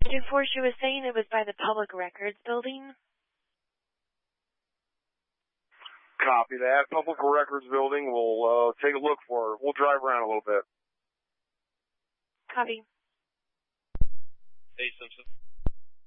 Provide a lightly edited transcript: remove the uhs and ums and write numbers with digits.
2-4, she was saying it was by the Public Records Building. Copy that. Public Records Building. We'll take a look for her. We'll drive around a little bit. Copy. Hey, Simpson.